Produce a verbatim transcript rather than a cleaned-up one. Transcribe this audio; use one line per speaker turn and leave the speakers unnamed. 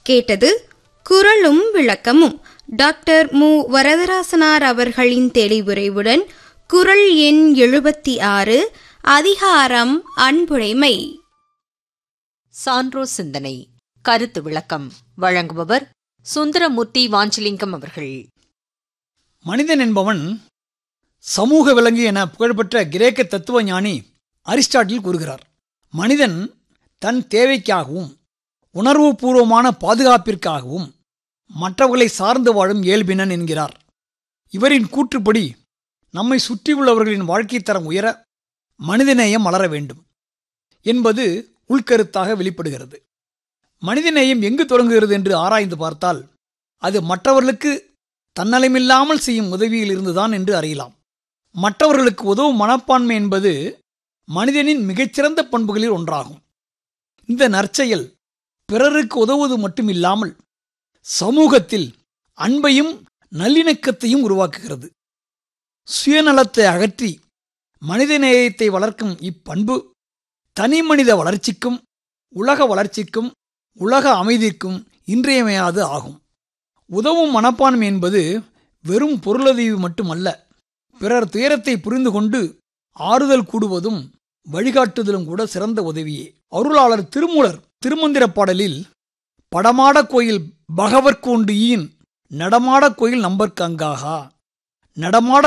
கேட்டது குரலும் விளக்கமும். டாக்டர் மு வரதராசனார் அவர்களின் தெளிவுரைவுடன் குரல் எண் எழுபத்தி ஆறு, அதிகாரம் அன்புடைமை.
சான்றோர் சிந்தனை கருத்து விளக்கம் வழங்குபவர் சுந்தரமூர்த்தி வாஞ்சலிங்கம் அவர்கள்.
மனிதன் என்பவன் சமூக விலங்கு என புகழ்பெற்ற கிரேக்க தத்துவ ஞானி அரிஸ்டாட்டில் கூறுகிறார். மனிதன் தன் தேவைக்காகவும் உணர்வுபூர்வமான பாதுகாப்பிற்காகவும் மற்றவர்களை சார்ந்து வாழும் இயல்பினன் என்கிறார். இவரின் கூற்றுப்படி நம்மை சுற்றியுள்ளவர்களின் வாழ்க்கை தரம் உயர மனிதநேயம் வளர வேண்டும் என்பது உள்கருத்தாக வெளிப்படுகிறது. மனிதநேயம் எங்கு தொடங்குகிறது என்று ஆராய்ந்து பார்த்தால் அது மற்றவர்களுக்கு தன்னலமில்லாமல் செய்யும் உதவியில் இருந்துதான் என்று அறியலாம். மற்றவர்களுக்கு உதவும் மனப்பான்மை என்பது மனிதனின் மிகச்சிறந்த பண்புகளில் ஒன்றாகும். இந்த நற்செயல் பிறருக்கு உதவுவது மட்டுமில்லாமல் சமூகத்தில் அன்பையும் நல்லிணக்கத்தையும் உருவாக்குகிறது. சுயநலத்தை அகற்றி மனிதநேயத்தை வளர்க்கும் இப்பண்பு தனி மனித வளர்ச்சிக்கும் உலக வளர்ச்சிக்கும் உலக அமைதிக்கும் இன்றியமையாது ஆகும். உதவும் மனப்பான்மை என்பது வெறும் பொருளுதவி மட்டுமல்ல, பிறர் துயரத்தை புரிந்து கொண்டு ஆறுதல் கூடுவதும் வழிகாட்டுதலும் கூட சிறந்த உதவியே. அருளாளர் திருமூலர் திருமந்திர பாடலில் படமாட கோயில் பகவற்கோண்டு ஈன் நடமாட கோயில் நம்பர்க்கங்காகா நடமாட